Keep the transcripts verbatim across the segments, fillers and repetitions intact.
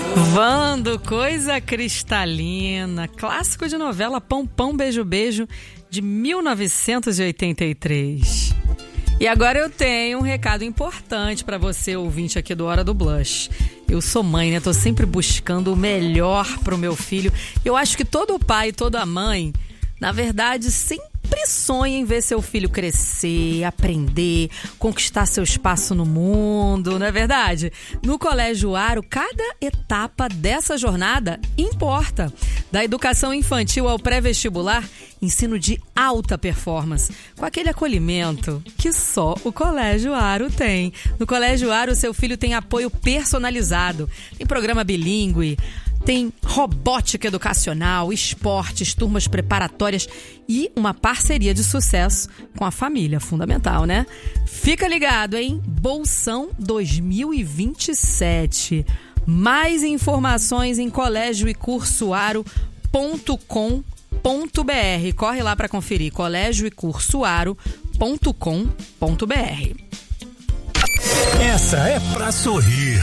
Vando, coisa cristalina, clássico de novela Pão Pão Beijo Beijo de mil novecentos e oitenta e três. E agora eu tenho um recado importante para você, ouvinte aqui do Hora do Blush. Eu sou mãe, né? Tô sempre buscando o melhor pro meu filho. Eu acho que todo pai, toda mãe, na verdade, sempre sonha em ver seu filho crescer, aprender, conquistar seu espaço no mundo, não é verdade? No Colégio Aro, cada etapa dessa jornada importa. Da educação infantil ao pré-vestibular, ensino de alta performance, com aquele acolhimento que só o Colégio Aro tem. No Colégio Aro, seu filho tem apoio personalizado, tem programa bilíngue, tem robótica educacional, esportes, turmas preparatórias e uma parceria de sucesso com a família, fundamental, né? Fica ligado, hein? Bolsão dois mil e vinte e sete. Mais informações em colégio e curso aro ponto com ponto br. Corre lá para conferir, colégio e curso aro ponto com ponto br. Essa é pra sorrir.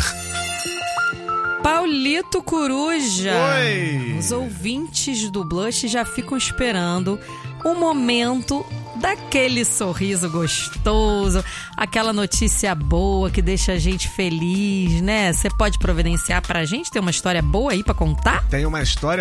Paulito Coruja. Oi. Os ouvintes do Blush já ficam esperando o momento daquele sorriso gostoso, aquela notícia boa que deixa a gente feliz, né? Você pode providenciar pra gente? Tem uma história boa aí pra contar? Tem uma história